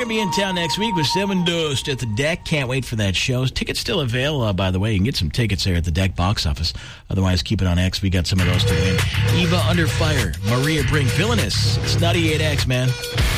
going to be in town next week with Seven Dust at the Deck. Can't wait for that show. Tickets still available, by the way. You can get some tickets there at the Deck box office. Otherwise, keep it on X. We got some of those to win. Eva Under Fire, Maria Brink, Villainous. It's 98X, man.